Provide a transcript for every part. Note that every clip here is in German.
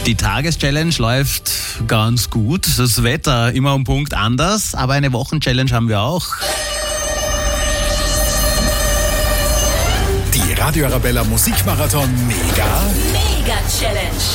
Die Tageschallenge läuft ganz gut. Das Wetter immer um Punkt anders, aber eine Wochenchallenge haben wir auch. Die Radio Arabella Musikmarathon Mega Challenge.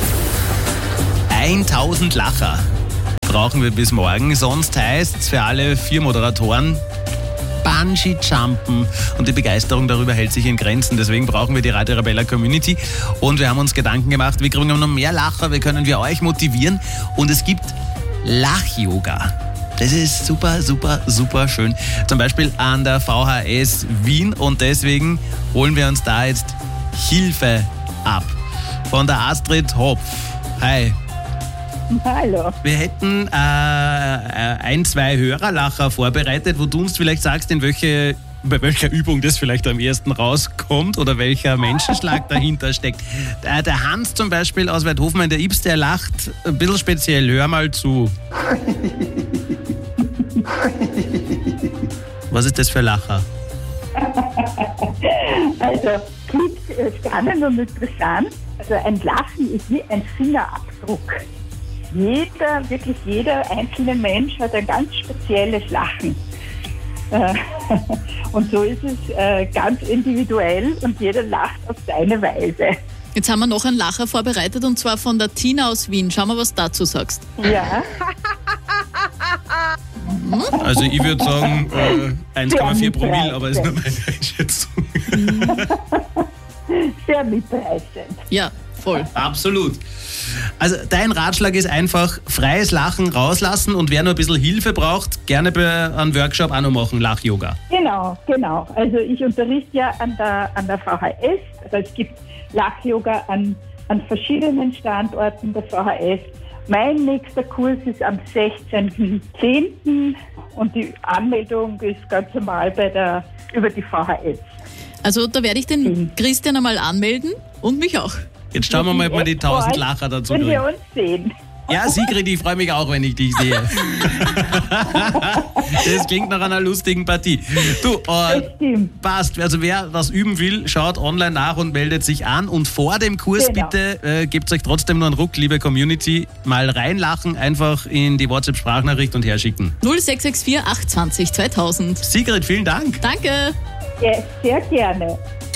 1000 Lacher brauchen wir bis morgen. Sonst heißt es für alle 4 Moderatoren Bungee-Jumpen. Und die Begeisterung darüber hält sich in Grenzen. Deswegen brauchen wir die Radio Arabella Community. Und wir haben uns Gedanken gemacht, wie kriegen wir noch mehr Lacher, wie können wir euch motivieren. Und es gibt Lach-Yoga. Das ist super, super, super schön. Zum Beispiel an der VHS Wien. Und deswegen holen wir uns da jetzt Hilfe ab. Von der Astrid Hopf. Hi. Hallo. Wir hätten 2 Hörerlacher vorbereitet, wo du uns vielleicht sagst, bei welcher Übung das vielleicht am ersten rauskommt oder welcher Menschenschlag dahinter steckt. Der Hans zum Beispiel aus Weidhofen in der Ibs, der lacht ein bisschen speziell. Hör mal zu. Was ist das für Lacher? Also, klingt spannend und interessant. Also, ein Lachen ist wie ein Fingerabdruck. Wirklich jeder einzelne Mensch hat ein ganz spezielles Lachen. Und so ist es ganz individuell und jeder lacht auf seine Weise. Jetzt haben wir noch einen Lacher vorbereitet und zwar von der Tina aus Wien. Schau mal, was du dazu sagst. Ja. Also ich würde sagen 1,4 Promille, aber ist nur meine Einschätzung. Sehr mitreißend. Ja, voll. Absolut. Also dein Ratschlag ist einfach freies Lachen rauslassen und wer nur ein bisschen Hilfe braucht, gerne bei einem Workshop auch noch machen, Lach-Yoga. Genau. Also ich unterrichte ja an der VHS. Also es gibt Lach-Yoga an verschiedenen Standorten der VHS. Mein nächster Kurs ist am 16.10. und die Anmeldung ist ganz normal über die VHS. Also da werde ich den Christian einmal anmelden und mich auch. Jetzt schauen wir mal, ob wir die 1000 Lacher dazu kriegen. Wenn wir kriegen. uns sehen. Ja, Sigrid, ich freue mich auch, wenn ich dich sehe. Das klingt nach einer lustigen Partie. Du, passt. Also wer was üben will, schaut online nach und meldet sich an. Und vor dem Kurs bitte gebt euch trotzdem nur einen Ruck, liebe Community. Mal reinlachen, einfach in die WhatsApp-Sprachnachricht und herschicken. 0664 820 2000. Sigrid, vielen Dank. Danke. Ja, sehr gerne.